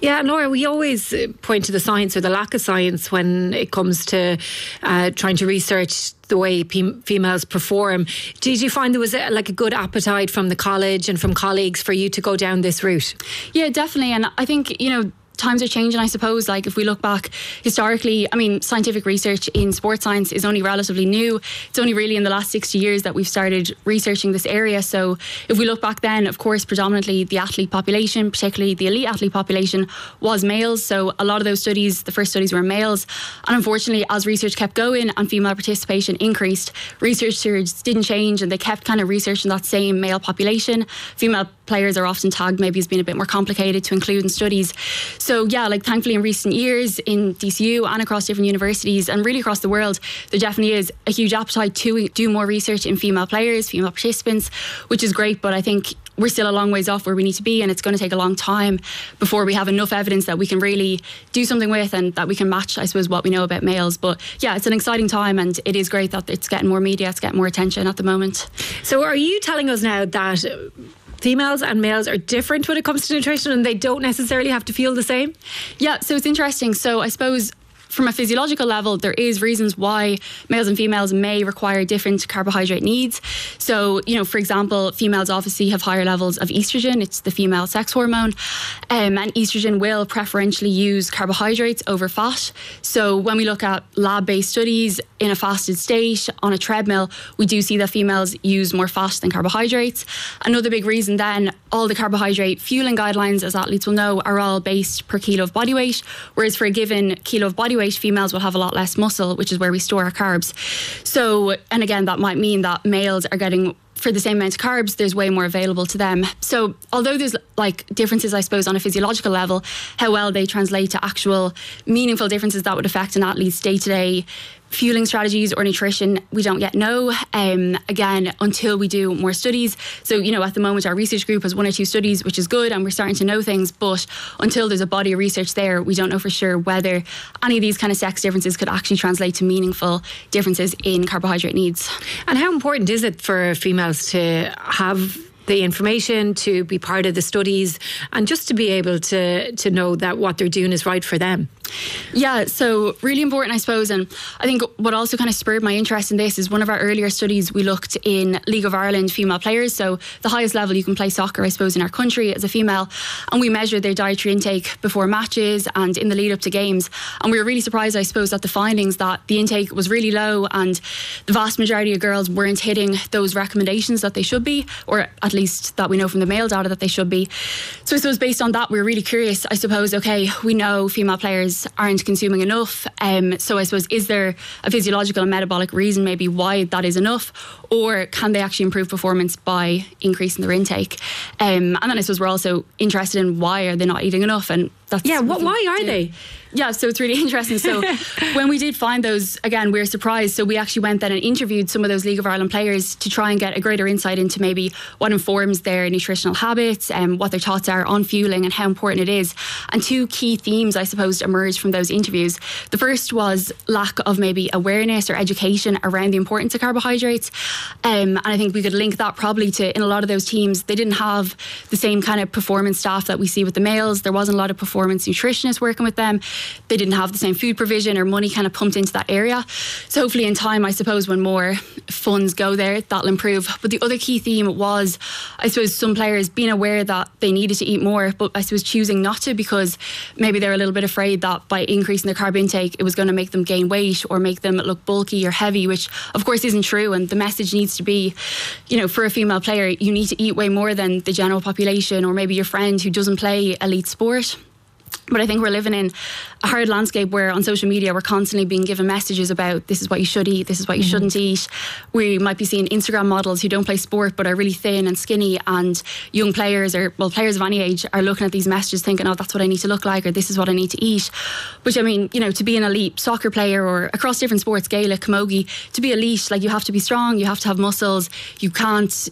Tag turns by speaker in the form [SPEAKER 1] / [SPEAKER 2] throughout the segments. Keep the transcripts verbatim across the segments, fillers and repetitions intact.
[SPEAKER 1] Yeah, Laura, we always point to the science or the lack of science when it comes to uh, trying to research the way p- females perform. Did you find there was a, like a good appetite from the college and from colleagues for you to go down this route?
[SPEAKER 2] Yeah, definitely. And I think, you know, times are changing, I suppose. Like if we look back historically, I mean, scientific research in sports science is only relatively new. It's only really in the last sixty years that we've started researching this area. So if we look back then, of course, predominantly the athlete population, particularly the elite athlete population, was males. So a lot of those studies, the first studies were males. And unfortunately, as research kept going and female participation increased, researchers didn't change and they kept kind of researching that same male population. Female players are often tagged maybe as being a bit more complicated to include in studies. So yeah, like thankfully in recent years in D C U and across different universities and really across the world, there definitely is a huge appetite to do more research in female players, female participants, which is great. But I think we're still a long ways off where we need to be, and it's going to take a long time before we have enough evidence that we can really do something with and that we can match, I suppose, what we know about males. But yeah, it's an exciting time, and it is great that it's getting more media, it's getting more attention at the moment.
[SPEAKER 1] So are you telling us now that females and males are different when it comes to nutrition and they don't necessarily have to feel the same?
[SPEAKER 2] Yeah, so it's interesting. So I suppose from a physiological level, there is reasons why males and females may require different carbohydrate needs. So, you know, for example, females obviously have higher levels of estrogen. It's the female sex hormone. Um, and estrogen will preferentially use carbohydrates over fat. So when we look at lab-based studies in a fasted state on a treadmill, we do see that females use more fat than carbohydrates. Another big reason then, all the carbohydrate fueling guidelines, as athletes will know, are all based per kilo of body weight. Whereas for a given kilo of body weight, females will have a lot less muscle, which is where we store our carbs. So, and again, that might mean that males are getting, for the same amount of carbs, there's way more available to them. So although there's like differences, I suppose, on a physiological level, how well they translate to actual meaningful differences that would affect an athlete's day-to-day fueling strategies or nutrition, we don't yet know, um, again, until we do more studies. So, you know, at the moment, our research group has one or two studies, which is good, and we're starting to know things, but until there's a body of research there, we don't know for sure whether any of these kind of sex differences could actually translate to meaningful differences in carbohydrate needs.
[SPEAKER 1] And how important is it for females to have the information, to be part of the studies, and just to be able to to know that what they're doing is right for them?
[SPEAKER 2] Yeah, so really important, I suppose. And I think what also kind of spurred my interest in this is one of our earlier studies, we looked in League of Ireland female players, so the highest level you can play soccer, I suppose, in our country as a female, and we measured their dietary intake before matches and in the lead up to games. And we were really surprised, I suppose, at the findings that the intake was really low and the vast majority of girls weren't hitting those recommendations that they should be, or at least that we know from the male data that they should be. So I suppose based on that, we were really curious, I suppose, okay, we know female players aren't consuming enough. Um, so I suppose, is there a physiological and metabolic reason maybe why that is enough? Or can they actually improve performance by increasing their intake? Um, and then I suppose we're also interested in why are they not eating enough? And that's
[SPEAKER 1] yeah, what, why are they?
[SPEAKER 2] Yeah, so it's really interesting. So when we did find those, again, we were surprised. So we actually went then and interviewed some of those League of Ireland players to try and get a greater insight into maybe what informs their nutritional habits and what their thoughts are on fueling and how important it is. And two key themes, I suppose, emerged from those interviews. The first was lack of maybe awareness or education around the importance of carbohydrates. Um, and I think we could link that probably to, in a lot of those teams, they didn't have the same kind of performance staff that we see with the males. There wasn't a lot of performance nutritionists working with them. They didn't have the same food provision or money kind of pumped into that area. So hopefully in time, I suppose, when more funds go there, that'll improve. But the other key theme was, I suppose, some players being aware that they needed to eat more, but I suppose choosing not to because maybe they're a little bit afraid that by increasing their carb intake, it was going to make them gain weight or make them look bulky or heavy, which of course isn't true. And the message needs to be, you know, for a female player, you need to eat way more than the general population or maybe your friend who doesn't play elite sport. But I think we're living in a hard landscape where on social media we're constantly being given messages about this is what you should eat, this is what you mm-hmm. shouldn't eat. We might be seeing Instagram models who don't play sport but are really thin and skinny, and young players or well players of any age are looking at these messages thinking, oh, that's what I need to look like, or this is what I need to eat. Which, I mean, you know, to be an elite soccer player or across different sports, Gaelic, camogie, to be elite, like you have to be strong, you have to have muscles, you can't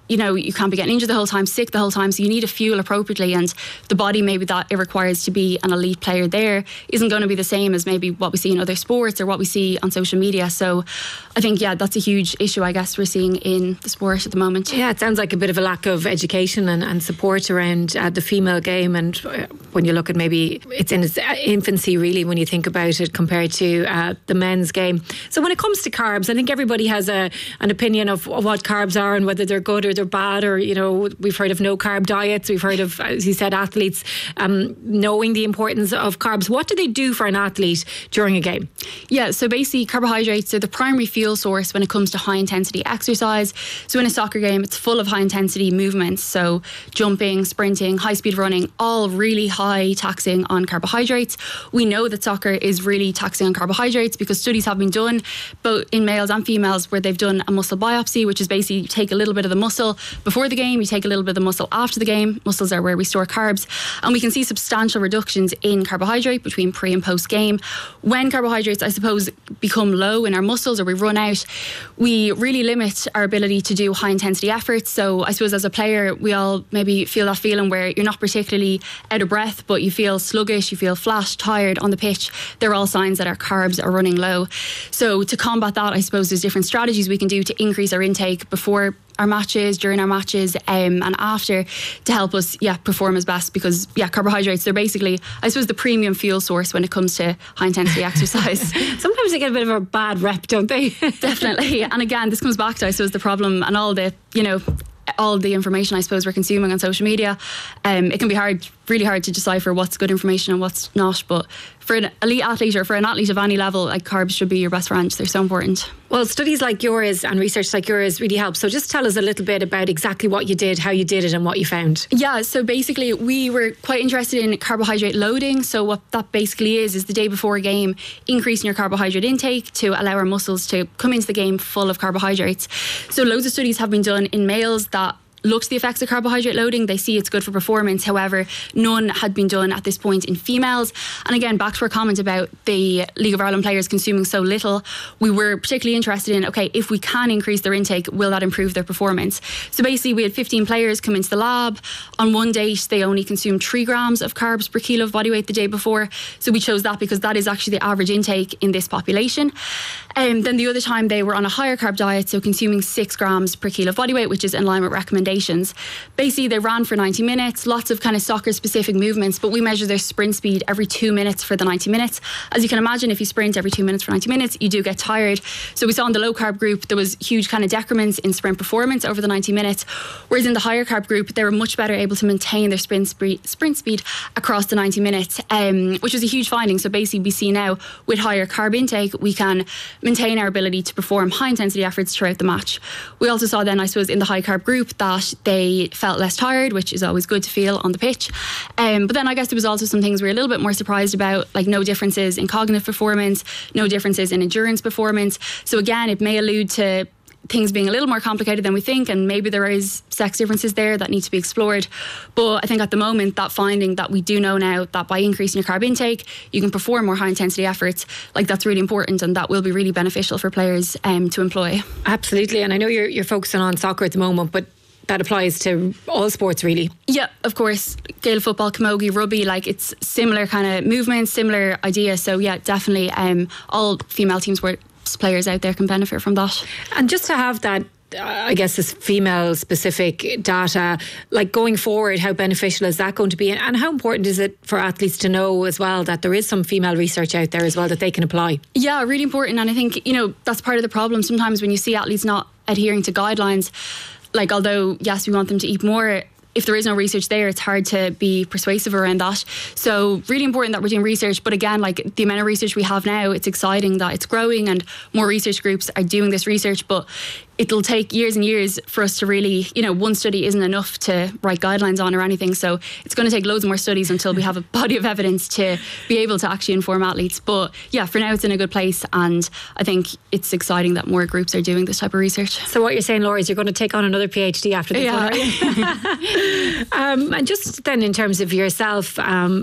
[SPEAKER 2] you know, you can't be getting injured the whole time, sick the whole time, so you need to fuel appropriately, and the body maybe that it requires to be an elite player there isn't going to be the same as maybe what we see in other sports or what we see on social media. So I think, yeah, that's a huge issue I guess we're seeing in the sport at the moment.
[SPEAKER 1] Yeah, it sounds like a bit of a lack of education and, and support around uh, the female game, and uh, when you look at maybe it's in its infancy really when you think about it compared to uh, the men's game. So when it comes to carbs, I think everybody has a an opinion of what carbs are and whether they're good or they're bad, or, you know, we've heard of no carb diets, we've heard of, as you said, athletes um, knowing the importance of carbs. What do they do for an athlete during a game?
[SPEAKER 2] Yeah, so basically carbohydrates are the primary fuel source when it comes to high intensity exercise. So in a soccer game, it's full of high intensity movements, so jumping, sprinting, high speed running, all really high taxing on carbohydrates. We know that soccer is really taxing on carbohydrates because studies have been done both in males and females where they've done a muscle biopsy, which is basically you take a little bit of the muscle before the game, you take a little bit of the muscle after the game. Muscles are where we store carbs, and we can see substantial reductions in carbohydrate between pre and post game. When carbohydrates, I suppose, become low in our muscles or we run out, we really limit our ability to do high intensity efforts. So I suppose as a player, we all maybe feel that feeling where you're not particularly out of breath, but you feel sluggish, you feel flat, tired on the pitch. They're all signs that our carbs are running low. So to combat that, I suppose there's different strategies we can do to increase our intake before our matches, during our matches, um, and after, to help us, yeah, perform as best. Because, yeah, carbohydrates, they're basically, I suppose, the premium fuel source when it comes to high intensity exercise.
[SPEAKER 1] Sometimes they get a bit of a bad rep, don't they?
[SPEAKER 2] Definitely. And again, this comes back to, I suppose, the problem and all the, you know, all the information I suppose we're consuming on social media. Um, it can be hard, really hard to decipher what's good information and what's not. But for an elite athlete or for an athlete of any level, like, carbs should be your best friend. They're so important.
[SPEAKER 1] Well, studies like yours and research like yours really help. So just tell us a little bit about exactly what you did, how you did it and what you found.
[SPEAKER 2] Yeah, so basically we were quite interested in carbohydrate loading. So what that basically is, is the day before a game, increasing your carbohydrate intake to allow our muscles to come into the game full of carbohydrates. So loads of studies have been done in males that looked at the effects of carbohydrate loading. They see it's good for performance. However, none had been done at this point in females. And again, back to our comment about the League of Ireland players consuming so little, we were particularly interested in, okay, if we can increase their intake, will that improve their performance? So basically we had fifteen players come into the lab. On one date, they only consumed three grams of carbs per kilo of body weight the day before. So we chose that because that is actually the average intake in this population. And um, then the other time they were on a higher carb diet, so consuming six grams per kilo of body weight, which is in line with recommendations. Basically, they ran for ninety minutes, lots of kind of soccer specific movements, but we measure their sprint speed every two minutes for the ninety minutes. As you can imagine, if you sprint every two minutes for ninety minutes, you do get tired. So we saw in the low carb group, there was huge kind of decrements in sprint performance over the ninety minutes, whereas in the higher carb group, they were much better able to maintain their sprint speed, sprint speed across the ninety minutes, um, which was a huge finding. So basically, we see now with higher carb intake, we can maintain our ability to perform high intensity efforts throughout the match. We also saw then, I suppose, in the high carb group that they felt less tired, which is always good to feel on the pitch. Um, but then I guess there was also some things we were a little bit more surprised about, like no differences in cognitive performance, no differences in endurance performance. So again, it may allude to things being a little more complicated than we think, and maybe there is sex differences there that need to be explored. But I think at the moment, that finding that we do know now that by increasing your carb intake, you can perform more high intensity efforts, like that's really important, and that will be really beneficial for players um, to employ.
[SPEAKER 1] Absolutely. And I know you're, you're focusing on soccer at the moment, but that applies to all sports really.
[SPEAKER 2] Yeah, of course. Gaelic football, camogie, rugby, like it's similar kind of movements, similar idea. So yeah, definitely um, all female team sports players out there can benefit from that.
[SPEAKER 1] And just to have that, uh, I guess, this female specific data, like going forward, how beneficial is that going to be? And how important is it for athletes to know as well that there is some female research out there as well that they can apply?
[SPEAKER 2] Yeah, really important. And I think, you know, that's part of the problem sometimes when you see athletes not adhering to guidelines. Like, although, yes, we want them to eat more, if there is no research there, it's hard to be persuasive around that. So really important that we're doing research. But again, like the amount of research we have now, it's exciting that it's growing and more research groups are doing this research. But it'll take years and years for us to really, you know, one study isn't enough to write guidelines on or anything. So it's going to take loads more studies until we have a body of evidence to be able to actually inform athletes. But yeah, for now it's in a good place, and I think it's exciting that more groups are doing this type of research.
[SPEAKER 1] So what you're saying, Laura, is you're going to take on another PhD after this
[SPEAKER 2] yeah.
[SPEAKER 1] one, are you? um, and just then in terms of yourself, um,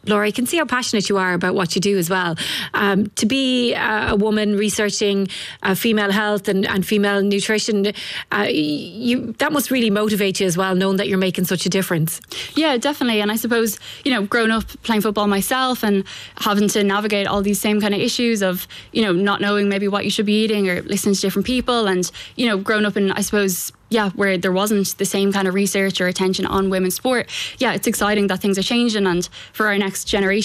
[SPEAKER 1] Laura, I can see how passionate you are about what you do as well. Um, to be uh, a woman researching uh, female health and, and female nutrition, uh, you that must really motivate you as well, knowing that you're making such a difference.
[SPEAKER 2] Yeah, definitely. And I suppose, you know, growing up playing football myself and having to navigate all these same kind of issues of, you know, not knowing maybe what you should be eating or listening to different people, and, you know, growing up in, I suppose, yeah, where there wasn't the same kind of research or attention on women's sport. Yeah, it's exciting that things are changing, and for our next generation,